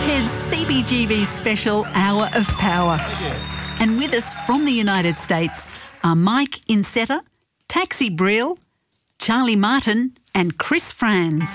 Pophead's CBGB special Hour of Power. And with us from the United States are Mike Insetta, Taxi Brill, Charlie Martin and Chris Franz.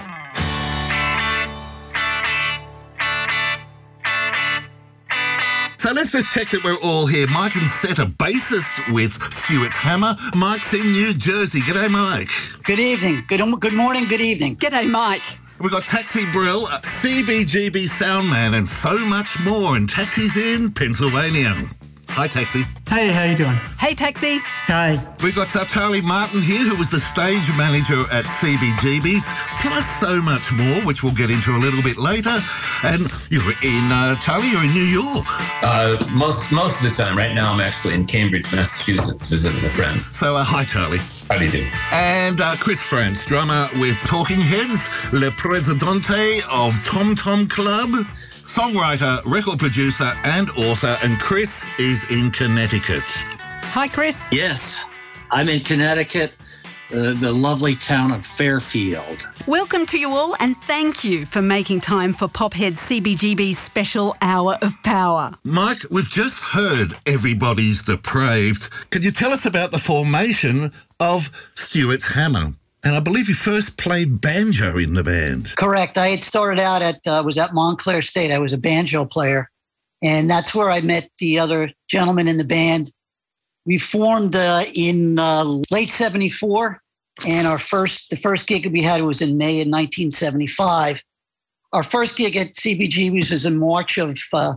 So let's just check that we're all here. Mike Insetta, bassist with Stuart's Hammer. Mike's in New Jersey. G'day, Mike. Good evening. Good morning. Good evening. G'day, Mike. We've got Taxi Brill, CBGB soundman, and so much more. And Taxi's in Pennsylvania. Hi, Taxi. Hey, how you doing? Hey, Taxi. Hi. We've got Charlie Martin here, who was the stage manager at CBGB's, plus so much more, which we'll get into a little bit later. And you're in, Charlie, you're in New York. Most of the time. Right now I'm actually in Cambridge, Massachusetts, visiting a friend. So, hi, Charlie. How do you do? And Chris Franz, drummer with Talking Heads, Le Presidente of Tom Tom Club, songwriter, record producer and author, and Chris is in Connecticut. Hi, Chris. Yes, I'm in Connecticut, the lovely town of Fairfield. Welcome to you all, and thank you for making time for Pophead's CBGB's special Hour of Power. Mike, we've just heard Everybody's Depraved. Can you tell us about the formation of Stuart's Hammer? And I believe you first played banjo in the band. Correct. I had started out was at Montclair State. I was a banjo player, and that's where I met the other gentleman in the band. We formed in late '74, and the first gig we had was in May of 1975. Our first gig at CBGB's was in March of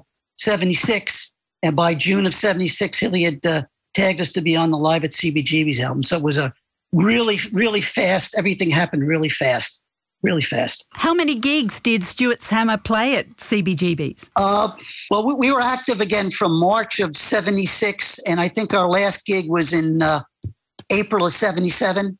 '76, and by June of '76, Hilly had tagged us to be on the Live at CBGB's album. So it was a really, really fast. Everything happened really fast. Really fast. How many gigs did Stuart's Hammer play at CBGB's? Well, we were active again from March of '76, and I think our last gig was in April of '77.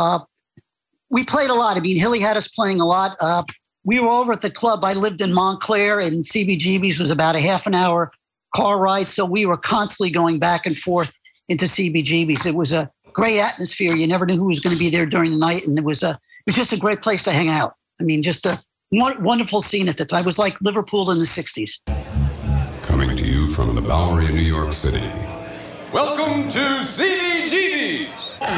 We played a lot. I mean, Hilly had us playing a lot. We were over at the club. I lived in Montclair, and CBGB's was about a half an hour car ride, so we were constantly going back and forth into CBGB's. It was a great atmosphere. You never knew who was going to be there during the night, and it was just a great place to hang out. I mean, just a wonderful scene at the time. It was like Liverpool in the 60s. Coming to you from the Bowery in New York City. Welcome to CBGB's.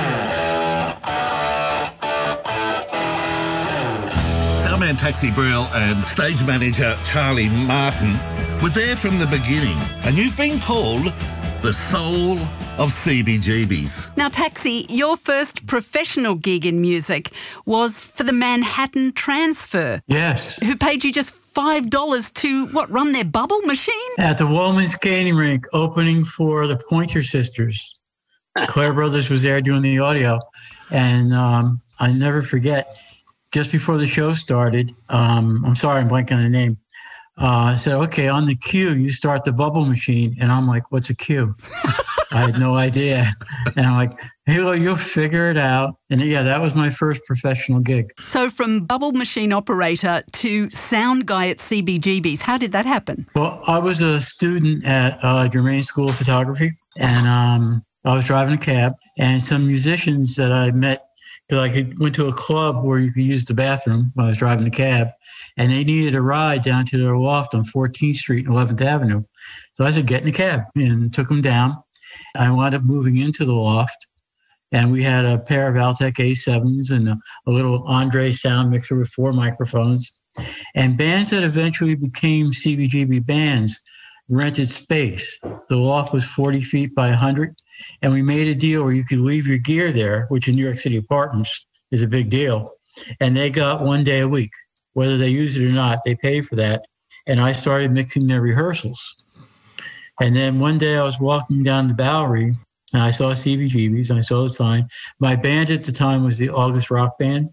Soundman Taxi Brill and stage manager Charlie Martin were there from the beginning, and you've been called the soul of CBGB's. Now, Taxi, your first professional gig in music was for the Manhattan Transfer. Yes. Who paid you just $5 to, run their bubble machine? At the Wollman Skating Rink, opening for the Pointer Sisters. Claire Brothers was there doing the audio. And I never forget, just before the show started, I'm sorry, I'm blanking on the name. I said, okay, on the cue, you start the bubble machine. And I'm like, what's a cue? I had no idea. And I'm like, hey, well, you'll figure it out. And yeah, that was my first professional gig. So from bubble machine operator to sound guy at CBGB's, how did that happen? Well, I was a student at Germain School of Photography. And I was driving a cab. And some musicians that I met, because I went to a club where you could use the bathroom when I was driving the cab. And they needed a ride down to their loft on 14th Street and 11th Avenue. So I said, get in the cab, and took them down. I wound up moving into the loft, and we had a pair of Altec A7s and a little Andre sound mixer with 4 microphones. And bands that eventually became CBGB bands rented space. The loft was 40 feet by 100, and we made a deal where you could leave your gear there, which in New York City apartments is a big deal. And they got 1 day a week. Whether they use it or not, they paid for that. And I started mixing their rehearsals. And then one day I was walking down the Bowery, and I saw CBGB's, and I saw the sign. My band at the time was the August Rock Band.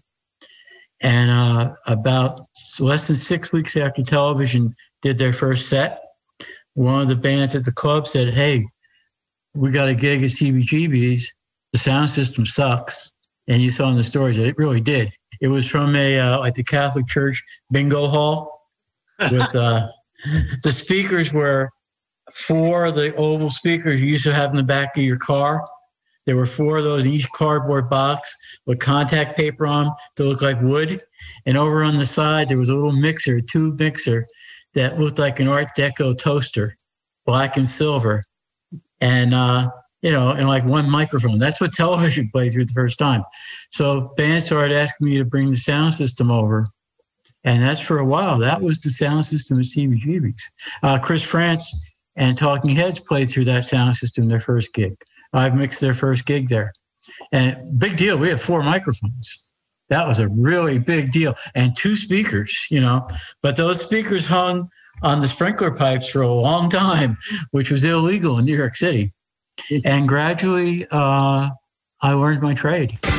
And about less than 6 weeks after television did their first set, one of the bands at the club said, hey, we got a gig at CBGB's. The sound system sucks. And you saw in the stories that it really did. It was from like the Catholic Church bingo hall with the speakers were 4 of the oval speakers you used to have in the back of your car. There were 4 of those in each cardboard box with contact paper on to look like wood. And over on the side, there was a little mixer, a tube mixer that looked like an Art Deco toaster, black and silver, and and like one microphone. That's what television played through the first time. So bands started asking me to bring the sound system over, and that's for a while. That was the sound system of CBGB's. Chris France and Talking Heads played through that sound system their first gig. I've mixed their first gig there. And big deal, we had 4 microphones. That was a really big deal. And 2 speakers, But those speakers hung on the sprinkler pipes for a long time, which was illegal in New York City. And gradually, I learned my trade.